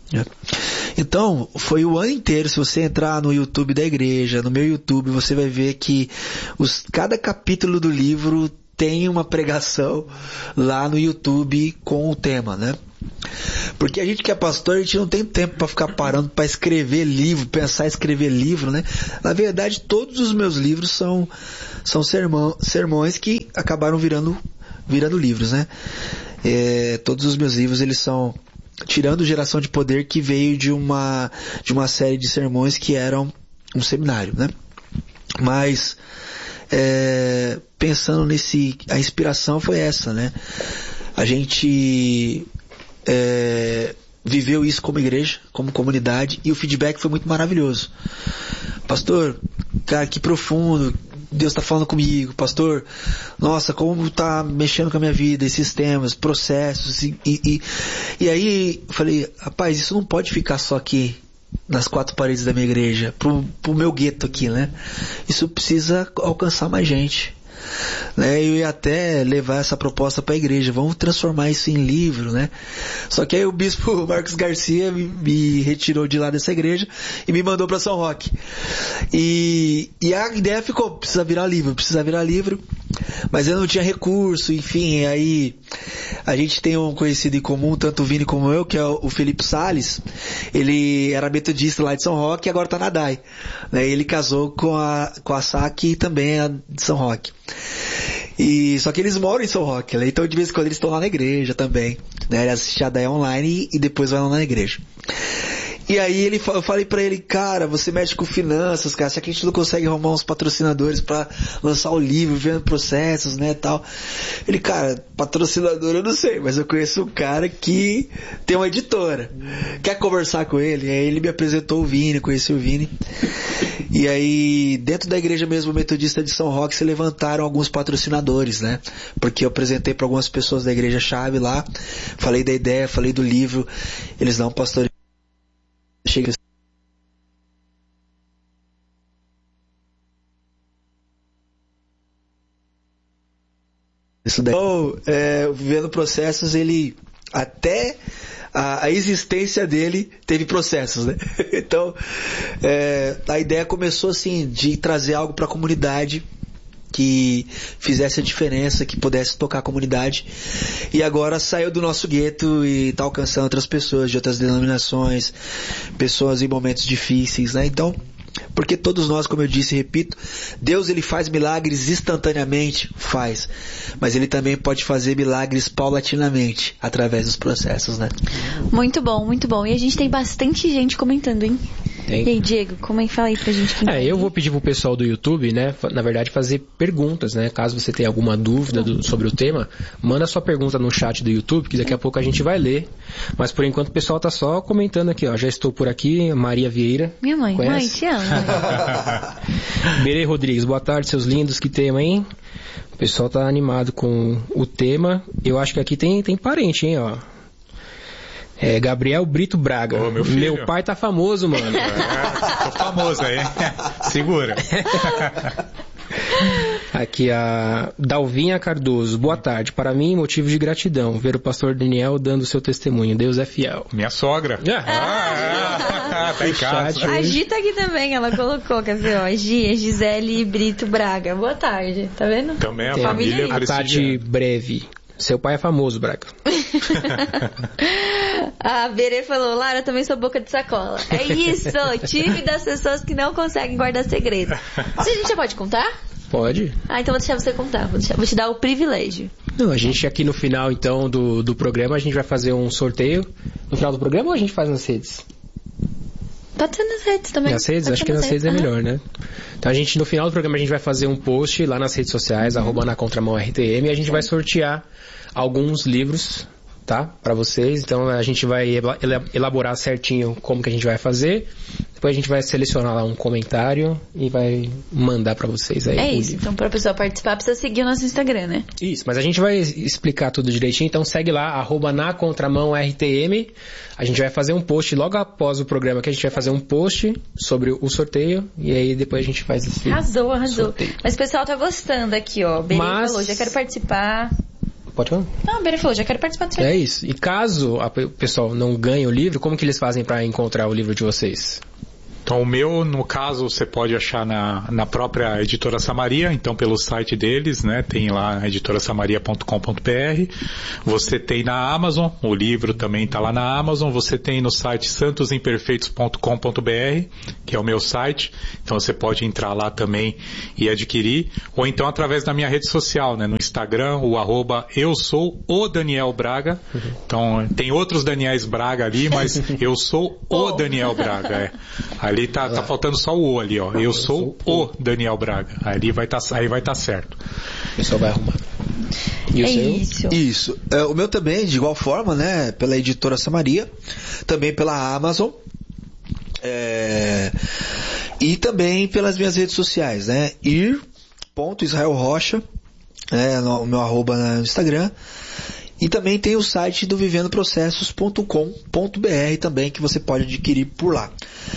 Então, foi o ano inteiro. Se você entrar no YouTube da igreja, no meu YouTube, você vai ver que os, cada capítulo do livro tem uma pregação lá no YouTube com o tema, né? Porque a gente que é pastor, a gente não tem tempo para ficar parando para escrever livro, pensar em escrever livro, né? Na verdade, todos os meus livros são, são sermão, sermões que acabaram virando, virando livros, né? É, todos os meus livros, eles são... Tirando Geração de Poder, que veio de uma, de uma série de sermões que eram um seminário, né? Mas, é, pensando nesse, a inspiração foi essa, né? A gente é, viveu isso como igreja, como comunidade, e o feedback foi muito maravilhoso. Pastor, cara, que profundo, Deus está falando comigo, pastor, nossa, como está mexendo com a minha vida, esses temas, processos, e, e, e aí eu falei, rapaz, isso não pode ficar só aqui nas quatro paredes da minha igreja, pro, pro meu gueto aqui, né? Isso precisa alcançar mais gente. Né, eu ia até levar essa proposta para a igreja, vamos transformar isso em livro, né? Só que aí o bispo Marcos Garcia me, me retirou de lá dessa igreja e me mandou para São Roque. E, e a ideia ficou, precisa virar livro, precisa virar livro, mas eu não tinha recurso, enfim, aí a gente tem um conhecido em comum, tanto o Vini como eu, que é o Felipe Salles. Ele era metodista lá de São Roque e agora está na D A I, né? Ele casou com a, com a Saque e também a de São Roque. E, só que eles moram em São Roque, né? Então de vez em quando eles estão lá na igreja também, né? Ele assiste a D A I online e, e depois vai lá na igreja. E aí ele, eu falei pra ele, cara, você mexe com finanças, cara, será que a gente não consegue arrumar uns patrocinadores pra lançar o livro, vendo processos, né, tal. Ele, cara, patrocinador eu não sei, mas eu conheço um cara que tem uma editora. Quer conversar com ele? E aí ele me apresentou o Vini, conheci o Vini. E aí, dentro da igreja mesmo metodista de São Roque, se levantaram alguns patrocinadores, né? Porque eu apresentei para algumas pessoas da igreja-chave lá, falei da ideia, falei do livro, eles não, pastor, chega isso daí. Então, é, vivendo processos, ele até a, a existência dele teve processos, né? Então, é, a ideia começou assim, de trazer algo para a comunidade que fizesse a diferença, que pudesse tocar a comunidade, e agora saiu do nosso gueto e está alcançando outras pessoas de outras denominações, pessoas em momentos difíceis, né? Então, porque todos nós, como eu disse e repito, Deus ele faz milagres instantaneamente, faz, mas ele também pode fazer milagres paulatinamente, através dos processos, né? Muito bom, muito bom. E a gente tem bastante gente comentando, hein? Tem. E aí, Diego, como é que fala aí pra gente? É, eu vou pedir pro pessoal do YouTube, né, na verdade, fazer perguntas, né? Caso você tenha alguma dúvida do, sobre o tema, manda sua pergunta no chat do YouTube, que daqui a pouco a gente vai ler. Mas por enquanto o pessoal tá só comentando aqui, ó. Já estou por aqui, Maria Vieira. Minha mãe, conhece? Mãe, te amo. Berê Rodrigues, boa tarde, seus lindos, que tema, hein? O pessoal tá animado com o tema. Eu acho que aqui tem, tem parente, hein, ó. É, Gabriel Brito Braga. Ô, meu, filho. Meu pai tá famoso, mano. É, tô famoso aí. Segura. Aqui a Dalvinha Cardoso. Boa tarde. Para mim, motivo de gratidão. Ver o pastor Daniel dando seu testemunho. Deus é fiel. Minha sogra. Ah, ah, tá em casa. A Gi tá aqui também. Ela colocou, quer dizer, ó, a Gi, a Gisele Brito Braga. Boa tarde. Tá vendo? Também a Tem família a Tati Breve. Seu pai é famoso, Braga. A Berê falou, Lara, também sou boca de sacola. É isso, time das pessoas que não conseguem guardar segredo. Você, a gente já pode contar? Pode. Ah, então vou deixar você contar. Vou, deixar, vou te dar o privilégio. Não, a gente aqui no final, então, do, do programa, a gente vai fazer um sorteio. No final do programa ou a gente faz nas redes? Pode ser nas redes também. Nas redes? Pode Acho que nas redes, redes é uhum. melhor, né? Então a gente, no final do programa, a gente vai fazer um post lá nas redes sociais, uhum. arroba na contramão R T M, e a gente vai sortear alguns livros, tá? Para vocês. Então a gente vai elaborar certinho como que a gente vai fazer. Depois a gente vai selecionar lá um comentário e vai mandar para vocês aí. É isso. livro. Então, para a pessoa participar, precisa seguir o nosso Instagram, né? Isso, mas a gente vai explicar tudo direitinho. Então segue lá, arroba na contramão R T M. A gente vai fazer um post logo após o programa, que a gente vai fazer um post sobre o sorteio. E aí depois a gente faz esse Arrasou, arrasou. sorteio. Mas o pessoal tá gostando aqui, ó. Berê Mas... falou, já quero participar. Pode falar? Não, o Berê falou, já quero participar do sorteio. É isso. E caso a- o pessoal não ganhe o livro, como que eles fazem para encontrar o livro de vocês? Então o meu, no caso, você pode achar na, na própria Editora Samaria, então pelo site deles, né, tem lá editora samaria ponto com ponto b r. Você tem na Amazon, o livro também está lá na Amazon. Você tem no site santos imperfeitos ponto com ponto b r, que é o meu site, então você pode entrar lá também e adquirir, ou então através da minha rede social, né, no Instagram, o arroba eu sou o Daniel Braga. Então tem outros Daniels Braga ali, mas eu sou o Daniel Braga, é. Ali tá, tá faltando só o O ali, ó. Eu sou o Daniel Braga. Ali vai tá, aí vai estar tá certo. O pessoal vai arrumar. E o É seu? isso. Isso. É, o meu também, de igual forma, né? Pela Editora Samaria, também pela Amazon. É, e também pelas minhas redes sociais, né? ir ponto israel rocha, é, no, o meu arroba no Instagram. E também tem o site do vivendo processos ponto com ponto b r também, que você pode adquirir por lá.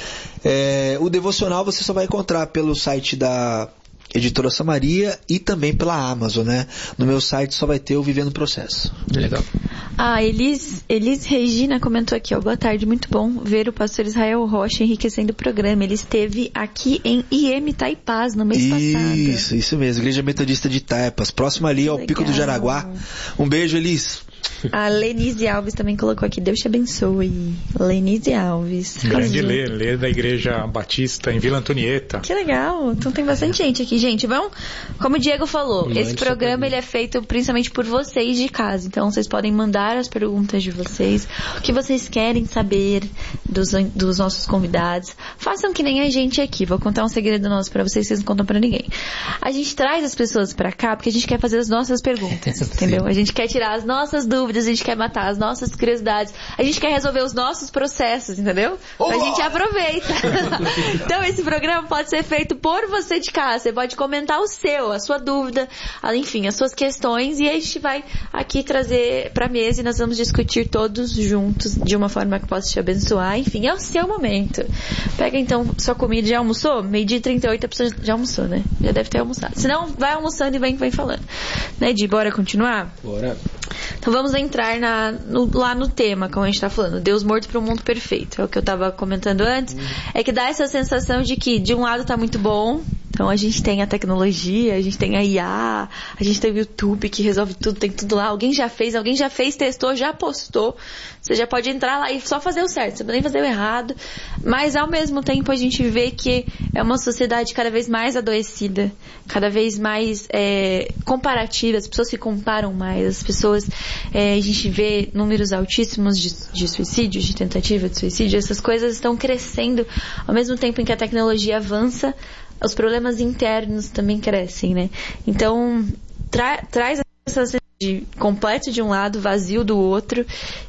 É, o devocional você só vai encontrar pelo site da Editora Samaria e também pela Amazon, né? No meu site só vai ter o Vivendo Processo. Legal. Ah, Elis, Elis Regina comentou aqui, ó. Boa tarde, muito bom ver o pastor Israel Rocha enriquecendo o programa. Ele esteve aqui em I M Taipás no mês passado. Isso, isso mesmo. Igreja Metodista de Taipas. Próximo ali ao Legal. Pico do Jaraguá. Um beijo, Elis. A Lenise Alves também colocou aqui. Deus te abençoe. Lenise Alves. Grande Arrasou. Lê, Lê da Igreja Batista em Vila Antonieta. Que legal. Então tem bastante gente aqui. Gente, vamos... Como o Diego falou, Mande esse sua programa pergunta. ele é feito principalmente por vocês de casa. Então vocês podem mandar as perguntas de vocês. O que vocês querem saber dos, dos nossos convidados. Façam que nem a gente aqui. Vou contar um segredo nosso pra vocês. Vocês não contam pra ninguém. A gente traz as pessoas pra cá porque a gente quer fazer as nossas perguntas. Entendeu? A gente quer tirar as nossas dúvidas. A gente quer matar as nossas curiosidades. A gente quer resolver os nossos processos. Entendeu? A gente aproveita. Então esse programa pode ser feito por você de casa. Você pode comentar o seu, a sua dúvida, a- enfim, as suas questões, e a gente vai aqui trazer pra mesa e nós vamos discutir todos juntos de uma forma que possa te abençoar. Enfim, é o seu momento. Pega então sua comida. Já almoçou? Meio-dia e trinta e oito, a pessoa já almoçou, né? Já deve ter almoçado. Se não, vai almoçando e vem, vem falando. Né, Di? Bora continuar? Bora. Então vamos entrar na, no- lá no tema, como a gente tá falando, Deus morto para um mundo perfeito. É o que eu tava comentando antes. É que dá essa sensação de que de um lado tá muito bom, então a gente tem a tecnologia, a gente tem a I A, a gente tem o YouTube que resolve tudo, tem tudo lá. Alguém já fez, alguém já fez, testou, já postou. Você já pode entrar lá e só fazer o certo, você não pode nem fazer o errado. Mas ao mesmo tempo a gente vê que é uma sociedade cada vez mais adoecida, cada vez mais é, comparativa, as pessoas se comparam mais, as pessoas, é, a gente vê números altíssimos de, de suicídio, de tentativa de suicídio, essas coisas estão crescendo ao mesmo tempo em que a tecnologia avança, os problemas internos também crescem, né? Então, tra traz essa sensação de completo de um lado, vazio do outro,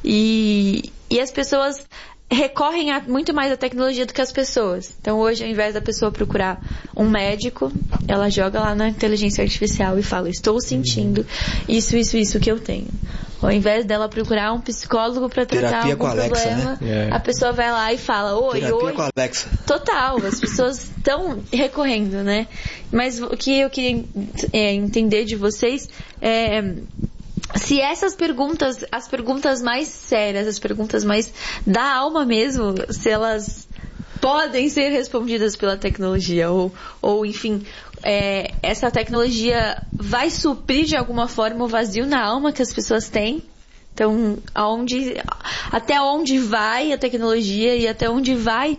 e, e as pessoas recorrem a, muito mais à tecnologia do que as pessoas. Então hoje, ao invés da pessoa procurar um médico, ela joga lá na inteligência artificial e fala, estou sentindo isso, isso, isso que eu tenho. Ao invés dela procurar um psicólogo para tratar Terapia algum com a Alexa, problema, né? É. a pessoa vai lá e fala, oi, Terapia oi. com a Alexa. Total, as pessoas estão recorrendo, né? Mas o que eu queria é, entender de vocês é se essas perguntas, as perguntas mais sérias, as perguntas mais da alma mesmo, se elas podem ser respondidas pela tecnologia ou, ou enfim, é, essa tecnologia vai suprir de alguma forma o vazio na alma que as pessoas têm. Então, aonde, até onde vai a tecnologia e até onde vai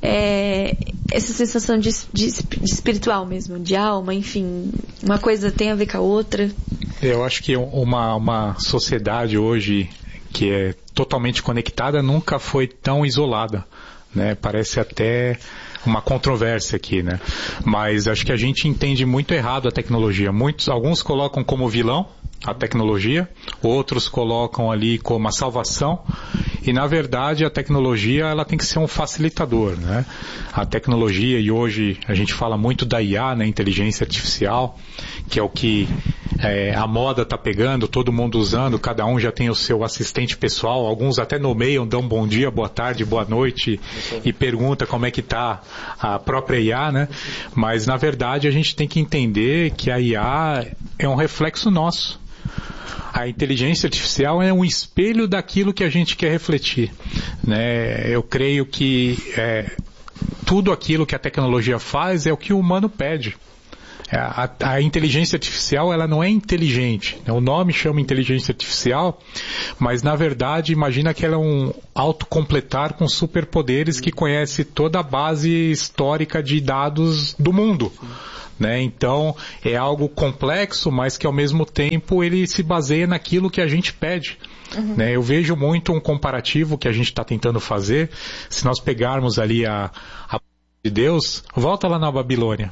é, essa sensação de, de, de espiritual mesmo, de alma, enfim, uma coisa tem a ver com a outra. Eu acho que uma, uma sociedade hoje que é totalmente conectada nunca foi tão isolada, né? Parece até uma controvérsia aqui, né? Mas acho que a gente entende muito errado a tecnologia. Muitos, alguns colocam como vilão, a tecnologia, outros colocam ali como a salvação, e na verdade a tecnologia ela tem que ser um facilitador, né? A tecnologia, e hoje a gente fala muito da I A, né, inteligência artificial, que é o que é, a moda está pegando, todo mundo usando, cada um já tem o seu assistente pessoal, alguns até nomeiam, dão bom dia, boa tarde, boa noite e pergunta como é que está a própria I A, né? Mas na verdade a gente tem que entender que a I A é um reflexo nosso. A inteligência artificial é um espelho daquilo que a gente quer refletir, né? Eu creio que é, tudo aquilo que a tecnologia faz é o que o humano pede. A, a, a inteligência artificial ela não é inteligente, né? O nome chama inteligência artificial, mas na verdade imagina que ela é um autocompletar com superpoderes que conhece toda a base histórica de dados do mundo. Né? Então, é algo complexo, mas que ao mesmo tempo ele se baseia naquilo que a gente pede. Uhum. Né? Eu vejo muito um comparativo que a gente está tentando fazer. Se nós pegarmos ali a, a de Deus, volta lá na Babilônia.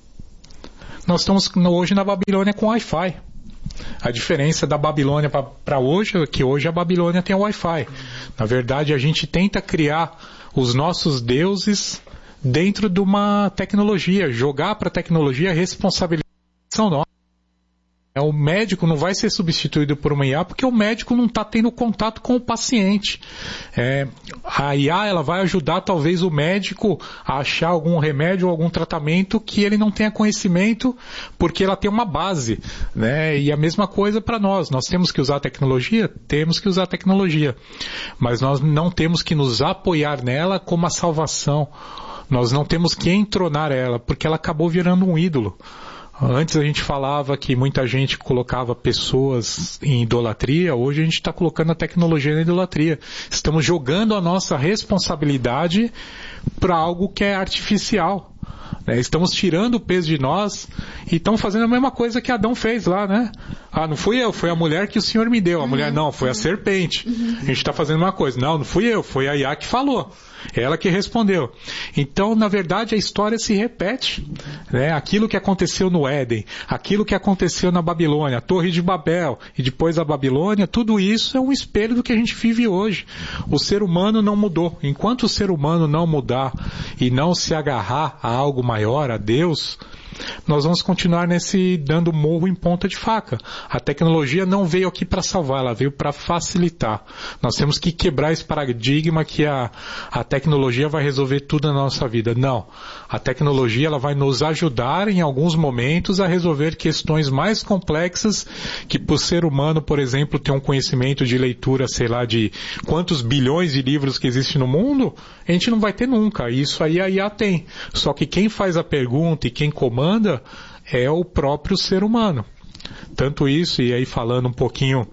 Nós estamos hoje na Babilônia com Wi-Fi. A diferença da Babilônia para hoje é que hoje a Babilônia tem Wi-Fi. Na verdade, a gente tenta criar os nossos deuses dentro de uma tecnologia, jogar para a tecnologia a responsabilidade são nossa. O médico não vai ser substituído por uma I A porque o médico não está tendo contato com o paciente. É, a I A ela vai ajudar talvez o médico a achar algum remédio ou algum tratamento que ele não tenha conhecimento porque ela tem uma base, né? E a mesma coisa para nós. Nós temos que usar a tecnologia? Temos que usar a tecnologia. Mas nós não temos que nos apoiar nela como a salvação. Nós não temos que entronar ela porque ela acabou virando um ídolo. Antes a gente falava que muita gente colocava pessoas em idolatria, hoje a gente está colocando a tecnologia na idolatria. Estamos jogando a nossa responsabilidade para algo que é artificial. Né? Estamos tirando o peso de nós e estamos fazendo a mesma coisa que Adão fez lá, né? Ah, não fui eu, foi a mulher que o Senhor me deu. A mulher, não, foi a serpente. A gente está fazendo uma coisa. Não, não fui eu, foi a I A que falou. Ela que respondeu. Então, na verdade, a história se repete. Né? Aquilo que aconteceu no Éden, aquilo que aconteceu na Babilônia, a Torre de Babel e depois a Babilônia, tudo isso é um espelho do que a gente vive hoje. O ser humano não mudou. Enquanto o ser humano não mudar e não se agarrar a algo maior, a Deus, nós vamos continuar nesse dando morro em ponta de faca. A tecnologia não veio aqui para salvar, ela veio para facilitar. Nós temos que quebrar esse paradigma que a, a tecnologia vai resolver tudo na nossa vida. Não. A tecnologia ela vai nos ajudar em alguns momentos a resolver questões mais complexas que por ser humano, por exemplo, ter um conhecimento de leitura, sei lá, de quantos bilhões de livros que existem no mundo, a gente não vai ter nunca. Isso aí a I A tem. Só que quem faz a pergunta e quem comanda é o próprio ser humano. Tanto isso, e aí falando um pouquinho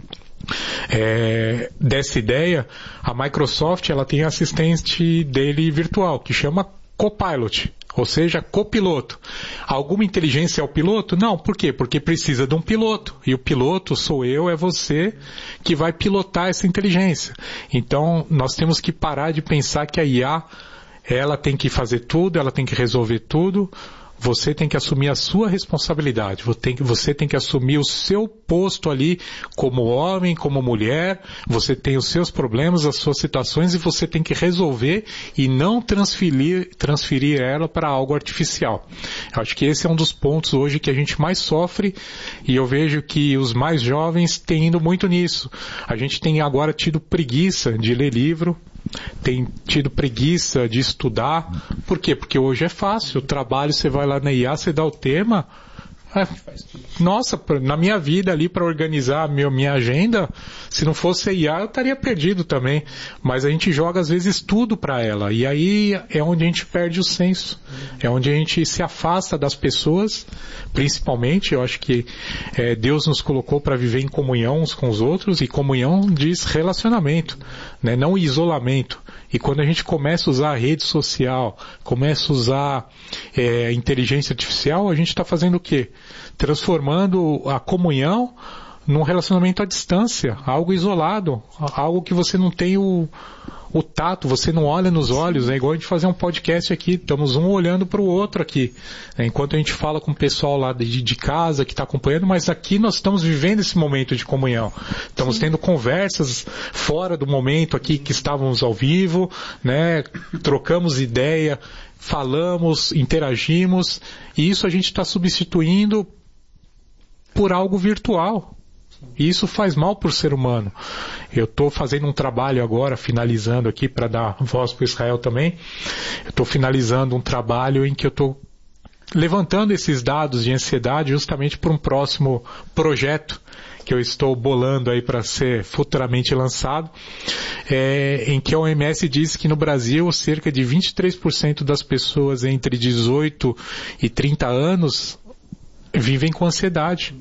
é, dessa ideia, a Microsoft ela tem assistente dele virtual, que chama Copilot, ou seja, copiloto. Alguma inteligência é o piloto? Não, por quê? Porque precisa de um piloto, e o piloto sou eu, é você que vai pilotar essa inteligência. Então, nós temos que parar de pensar que a I A ela tem que fazer tudo, ela tem que resolver tudo. Você tem que assumir a sua responsabilidade. Você tem, que, você tem que assumir o seu posto ali como homem, como mulher. Você tem os seus problemas, as suas situações e você tem que resolver e não transferir, transferir ela para algo artificial. Eu acho que esse é um dos pontos hoje que a gente mais sofre e eu vejo que os mais jovens têm ido muito nisso. A gente tem agora tido preguiça de ler livro, tem tido preguiça de estudar. Por quê? Porque hoje é fácil. O trabalho, você vai lá na I A, você dá o tema. É, nossa, na minha vida ali para organizar a minha, minha agenda, se não fosse a I A eu estaria perdido também. Mas a gente joga às vezes tudo para ela. E aí é onde a gente perde o senso. É onde a gente se afasta das pessoas, principalmente. Eu acho que é, Deus nos colocou para viver em comunhão uns com os outros. E comunhão diz relacionamento, né? Não isolamento. E quando a gente começa a usar a rede social, começa a usar é, inteligência artificial, a gente está fazendo o quê? Transformando a comunhão num relacionamento à distância, algo isolado, algo que você não tem o, o tato, você não olha nos olhos, é igual a gente fazer um podcast aqui, estamos um olhando para o outro aqui, né? Enquanto a gente fala com o pessoal lá de, de casa que está acompanhando, mas aqui nós estamos vivendo esse momento de comunhão, estamos tendo conversas fora do momento aqui que estávamos ao vivo, né? Trocamos ideia, falamos, interagimos, e isso a gente está substituindo por algo virtual. E isso faz mal para o ser humano. Eu estou fazendo um trabalho agora, finalizando aqui, para dar voz para o Israel também. Eu estou finalizando um trabalho em que eu estou levantando esses dados de ansiedade justamente para um próximo projeto que eu estou bolando aí para ser futuramente lançado, é, em que a O M S diz que no Brasil cerca de vinte e três por cento das pessoas entre dezoito e trinta anos vivem com ansiedade.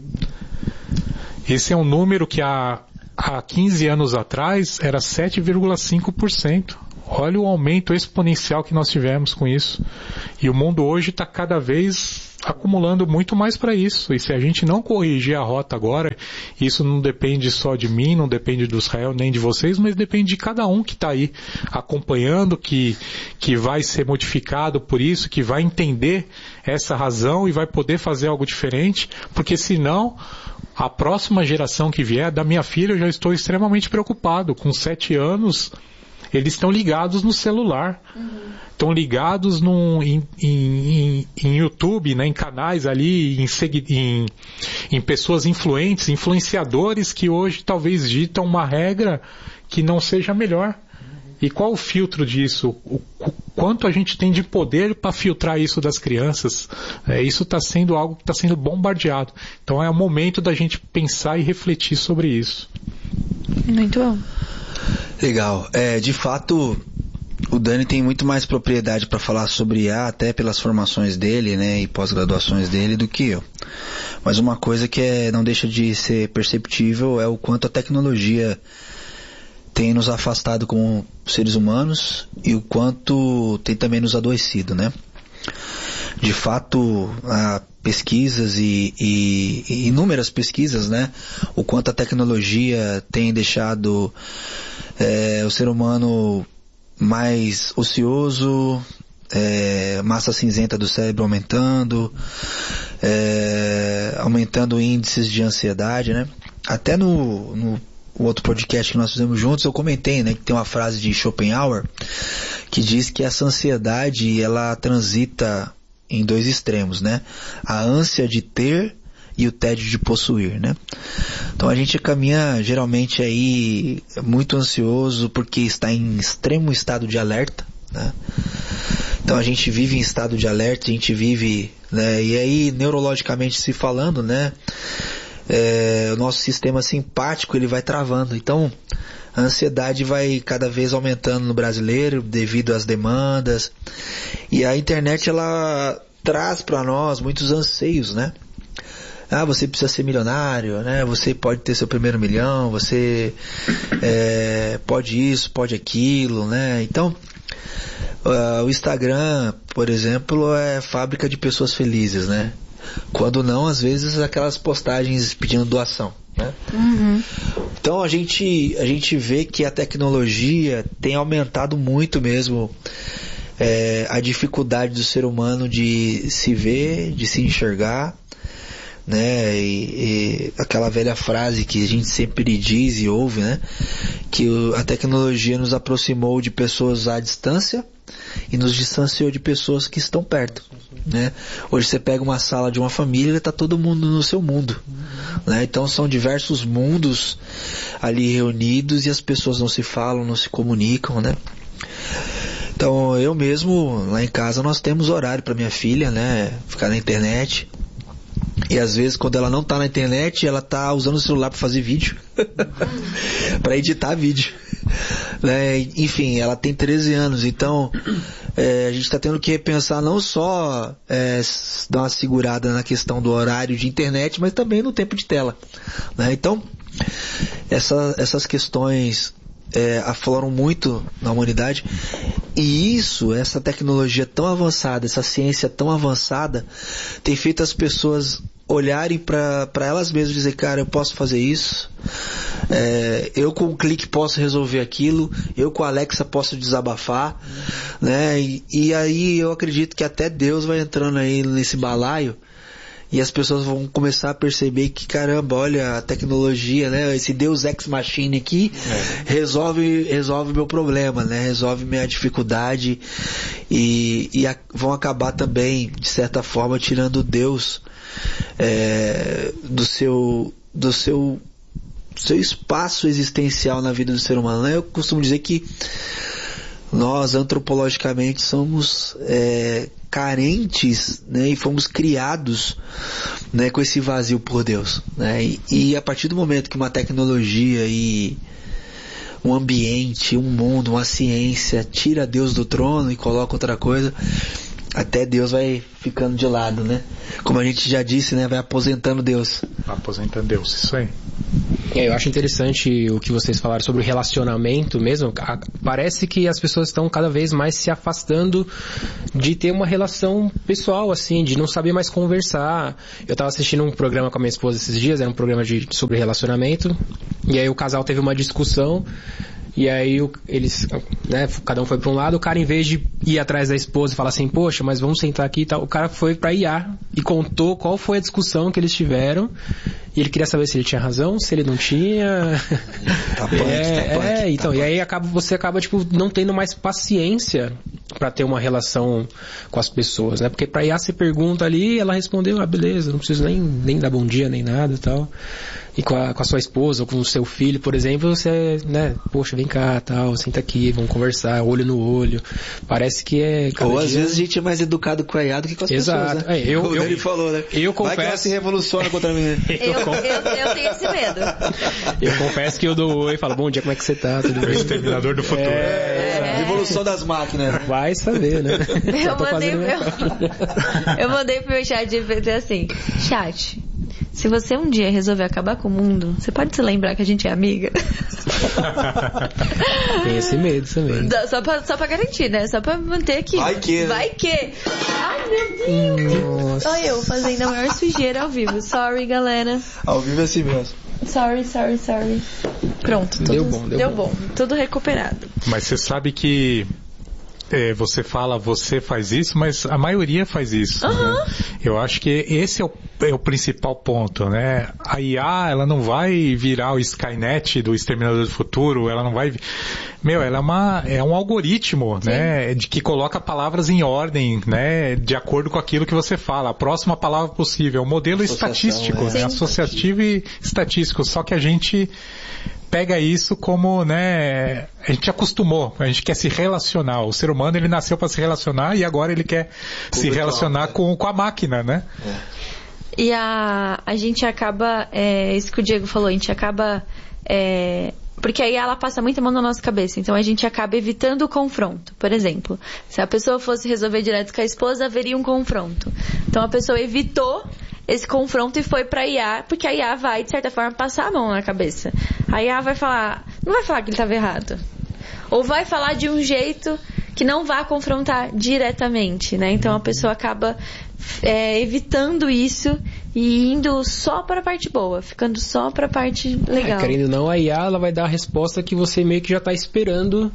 Esse é um número que há, há quinze anos atrás era sete vírgula cinco por cento. Olha o aumento exponencial que nós tivemos com isso. E o mundo hoje está cada vez acumulando muito mais para isso. E se a gente não corrigir a rota agora, isso não depende só de mim, não depende do Israel nem de vocês, mas depende de cada um que está aí acompanhando, que, que vai ser modificado por isso, que vai entender essa razão e vai poder fazer algo diferente, porque senão a próxima geração que vier, da minha filha, eu já estou extremamente preocupado. Com sete anos, eles estão ligados no celular. Uhum. Estão ligados num, em, em, em YouTube, né, em canais ali, em, em, em pessoas influentes, influenciadores que hoje talvez ditam uma regra que não seja melhor. E qual o filtro disso? O, o quanto a gente tem de poder para filtrar isso das crianças? É, isso está sendo algo que está sendo bombardeado. Então é o momento da gente pensar e refletir sobre isso. Muito bom. Legal. É, de fato, o Dani tem muito mais propriedade para falar sobre I A, até pelas formações dele, né, e pós-graduações dele, do que eu. Mas uma coisa que é, não deixa de ser perceptível é o quanto a tecnologia tem nos afastado como seres humanos e o quanto tem também nos adoecido, né? De fato, há pesquisas e, e, e inúmeras pesquisas, né? O quanto a tecnologia tem deixado é, o ser humano mais ocioso, é, massa cinzenta do cérebro aumentando, é, aumentando índices de ansiedade, né? Até no, no o outro podcast que nós fizemos juntos, eu comentei, né, que tem uma frase de Schopenhauer que diz que essa ansiedade, ela transita em dois extremos, né? A ânsia de ter e o tédio de possuir, né? Então a gente caminha geralmente aí muito ansioso porque está em extremo estado de alerta, né? Então a gente vive em estado de alerta, a gente vive, né, e aí neurologicamente se falando, né, É, o nosso sistema simpático ele vai travando. Então a ansiedade vai cada vez aumentando no brasileiro devido às demandas, e a internet ela traz para nós muitos anseios, né? Ah, você precisa ser milionário, né? Você pode ter seu primeiro milhão, você é, pode isso, pode aquilo, né? Então uh, o Instagram, por exemplo, é fábrica de pessoas felizes, né? Quando não, às vezes, aquelas postagens pedindo doação, né? Uhum. Então a gente, a gente vê que a tecnologia tem aumentado muito mesmo é, a dificuldade do ser humano de se ver, de se enxergar, né? E, e aquela velha frase que a gente sempre diz e ouve, né? Que a tecnologia nos aproximou de pessoas à distância e nos distanciou de pessoas que estão perto, né? Hoje você pega uma sala de uma família e está todo mundo no seu mundo, né? Então são diversos mundos ali reunidos e as pessoas não se falam, não se comunicam, né? Então eu mesmo, lá em casa, nós temos horário para minha filha, né, ficar na internet. E às vezes quando ela não está na internet, ela está usando o celular para fazer vídeo, para editar vídeo, né? Enfim, ela tem treze anos, então é, a gente está tendo que repensar não só é, dar uma segurada na questão do horário de internet, mas também no tempo de tela, né? Então essa, essas questões é, afloram muito na humanidade, e isso, essa tecnologia tão avançada, essa ciência tão avançada, tem feito as pessoas olharem para elas mesmas e dizer, cara, eu posso fazer isso, é, eu com um clique posso resolver aquilo, eu com a Alexa posso desabafar, né? E, e aí eu acredito que até Deus vai entrando aí nesse balaio e as pessoas vão começar a perceber que, caramba, olha a tecnologia, né? Esse Deus Ex Machina aqui é. resolve resolve meu problema, né? Resolve minha dificuldade e, e a, vão acabar também, de certa forma, tirando Deus é, do seu do seu seu espaço existencial na vida do ser humano, né? Eu costumo dizer que nós antropologicamente somos é, carentes, né, e fomos criados, né, com esse vazio por Deus, né, e, e a partir do momento que uma tecnologia e um ambiente, um mundo, uma ciência tira Deus do trono e coloca outra coisa, até Deus vai ficando de lado, né? Como a gente já disse, né? Vai aposentando Deus. Aposentando Deus, isso aí. É, eu acho interessante o que vocês falaram sobre o relacionamento mesmo. Parece que as pessoas estão cada vez mais se afastando de ter uma relação pessoal, assim, de não saber mais conversar. Eu estava assistindo um programa com a minha esposa esses dias, era um programa de, sobre relacionamento, e aí o casal teve uma discussão. E aí eles, né, cada um foi para um lado, o cara, em vez de ir atrás da esposa e falar assim, poxa, mas vamos sentar aqui e tal, o cara foi para I A e contou qual foi a discussão que eles tiveram, e ele queria saber se ele tinha razão, se ele não tinha. Tá punk, é, tá punk, é, tá então, punk. E aí acaba, você acaba tipo não tendo mais paciência para ter uma relação com as pessoas, né? Porque para I A você pergunta ali, ela respondeu, ah, beleza, não preciso nem, nem dar bom dia, nem nada e tal. E com a, com a sua esposa ou com o seu filho, por exemplo, você, né, poxa, vem cá, tal, senta aqui, vamos conversar, olho no olho. Parece que é... Ou às dia... vezes a gente é mais educado com a I A do que com as Exato. pessoas, né? É, eu, Como eu, ele falou, né? Eu confesso... Vai que ela se revoluciona contra mim. eu, eu, eu tenho esse medo. Eu confesso que eu dou oi e falo, bom dia, como é que você tá? Tudo bem? O exterminador do futuro. É, é. Revolução das máquinas. Vai saber, né? Eu mandei, meu... eu mandei pro meu chat de dizer assim, chat, se você um dia resolver acabar com o mundo, você pode se lembrar que a gente é amiga? Tem esse medo também. Só pra, só pra garantir, né? Só pra manter aqui. Vai que, né? Vai que. Ai, meu Deus. Nossa. Olha eu fazendo a maior sujeira ao vivo. Sorry, galera. Ao vivo é assim mesmo. Sorry, sorry, sorry. Pronto. Tudo, Deu bom, deu, deu bom. bom. Tudo recuperado. Mas você sabe que é, você fala, você faz isso, mas a maioria faz isso. Uhum. Né? Eu acho que esse é o, é o principal ponto, né? A I A, ela não vai virar o Skynet do Exterminador do Futuro, ela não vai... Meu, ela é, uma, é um algoritmo, Sim. né? De que coloca palavras em ordem, né? De acordo com aquilo que você fala. A próxima palavra possível. É um modelo estatístico, é. né? Associativo e estatístico. Só que a gente pega isso como, né, a gente acostumou, a gente quer se relacionar. O ser humano, ele nasceu para se relacionar e agora ele quer com se relacionar né? com, com a máquina, né? É. E a, a gente acaba, é, isso que o Diego falou, a gente acaba, é, porque aí ela passa muita mão na nossa cabeça, então a gente acaba evitando o confronto. Por exemplo, se a pessoa fosse resolver direto com a esposa, haveria um confronto. Então a pessoa evitou esse confronto e foi pra I A, porque a I A vai, de certa forma, passar a mão na cabeça. A I A vai falar, não vai falar que ele estava errado. Ou vai falar de um jeito que não vai confrontar diretamente, né? Então a pessoa acaba é, evitando isso e indo só para a parte boa, ficando só para a parte legal. É, querendo ou não, a I A ela vai dar a resposta que você meio que já está esperando.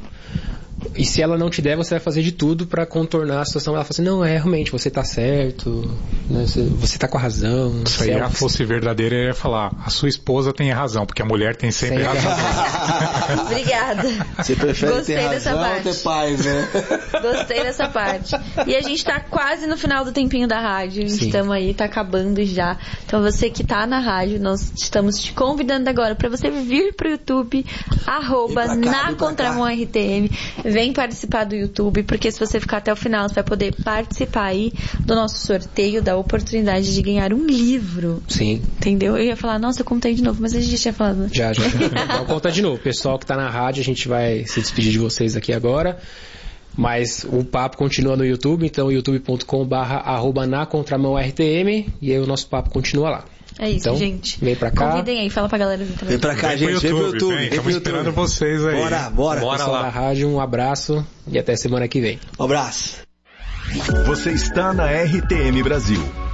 E se ela não te der, você vai fazer de tudo pra contornar a situação. Ela fala assim, não, é, realmente, você tá certo, né? você, você tá com a razão. Se a I A fosse verdadeira, eu ia falar, a sua esposa tem a razão, porque a mulher tem sempre, sempre razão. Obrigada. Você prefere Gostei ter dessa razão parte. ou ter paz, né? Gostei dessa parte. E a gente tá quase no final do tempinho da rádio. Estamos aí, tá acabando já. Então você que tá na rádio, nós estamos te convidando agora pra você vir pro YouTube, arroba cá, na Contramão R T M. Vem participar do YouTube, porque se você ficar até o final, você vai poder participar aí do nosso sorteio, da oportunidade de ganhar um livro. Sim. Entendeu? Eu ia falar, nossa, eu contei de novo, mas a gente já tinha falado. Já, já. Então conta de novo. Pessoal que tá na rádio, a gente vai se despedir de vocês aqui agora. Mas o papo continua no YouTube, então youtube ponto com barra arroba na Contramão R T M, e aí o nosso papo continua lá. É isso, então, gente. Vem pra cá. Convidem aí, fala pra galera vir também. Vem pra cá, vem gente. Vem pro YouTube, YouTube. vem, Vem pro estamos esperando YouTube. vocês aí. Bora, bora. Bora Pessoal lá. da rádio, um abraço e até semana que vem. Um abraço. Você está na R T M Brasil.